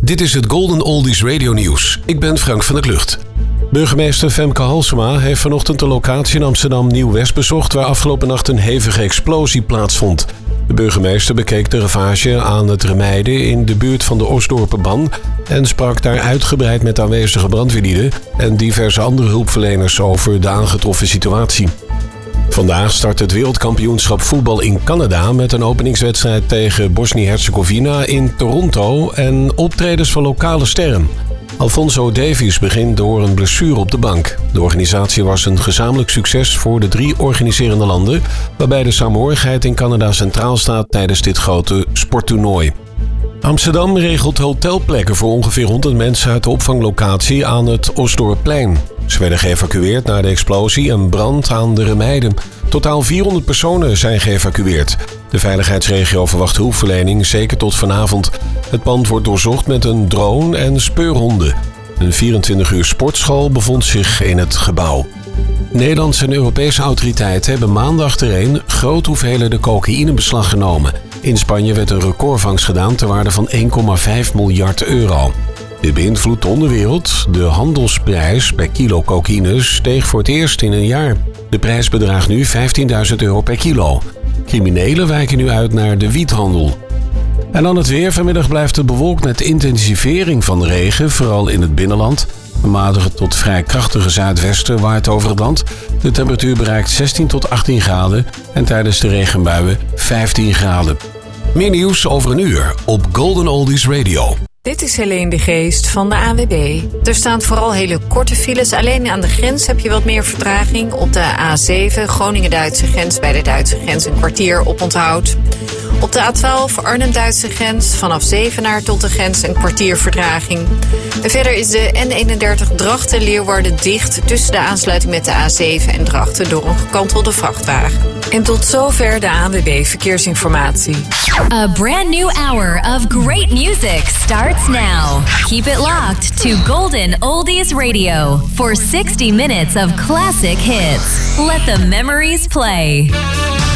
Dit is het Golden Oldies Radio Nieuws. Ik ben Frank van der Klucht. Burgemeester Femke Halsema heeft vanochtend de locatie in Amsterdam Nieuw-West bezocht, waar afgelopen nacht een hevige explosie plaatsvond. De burgemeester bekeek de ravage aan het Remeiden in de buurt van de Osdorperban en sprak daar uitgebreid met aanwezige brandweerlieden en diverse andere hulpverleners over de aangetroffen situatie. Vandaag start het wereldkampioenschap voetbal in Canada met een openingswedstrijd tegen Bosnië-Herzegovina in Toronto en optredens van lokale sterren. Alfonso Davies begint door een blessure op de bank. De organisatie was een gezamenlijk succes voor de 3 organiserende landen, waarbij de saamhorigheid in Canada centraal staat tijdens dit grote sporttoernooi. Amsterdam regelt hotelplekken voor ongeveer 100 mensen uit de opvanglocatie aan het Osdorpplein. Ze werden geëvacueerd na de explosie en brand aan de Remeiden. Totaal 400 personen zijn geëvacueerd. De veiligheidsregio verwacht hulpverlening zeker tot vanavond. Het pand wordt doorzocht met een drone en speurhonden. Een 24-uur sportschool bevond zich in het gebouw. Nederlandse en Europese autoriteiten hebben maanden achtereen grote hoeveelheden cocaïne in beslag genomen. In Spanje werd een recordvangst gedaan ter waarde van 1,5 miljard euro. Dit beïnvloedt de onderwereld. De handelsprijs per kilo cocaïne steeg voor het eerst in een jaar. De prijs bedraagt nu €15.000 per kilo. Criminelen wijken nu uit naar de wiethandel. En dan het weer. Vanmiddag blijft het bewolkt met intensivering van de regen, vooral in het binnenland. Een matige tot vrij krachtige zuidwesten waait over het land. De temperatuur bereikt 16 tot 18 graden en tijdens de regenbuien 15 graden. Meer nieuws over een uur op Golden Oldies Radio. Dit is Helene de Geest van de ANWB. Er staan vooral hele korte files. Alleen aan de grens heb je wat meer vertraging. Op de A7 Groningen-Duitse grens bij de Duitse grens een kwartier oponthoud. Op de A12 Arnhem-Duitse grens vanaf Zevenaar tot de grens een kwartier vertraging. En verder is de N31 Drachten-Leeuwarden dicht tussen de aansluiting met de A7 en Drachten door een gekantelde vrachtwagen. En tot zover de ANWB Verkeersinformatie. A brand new hour of great music starts now. Keep it locked to Golden Oldies Radio for 60 minutes of classic hits. Let the memories play.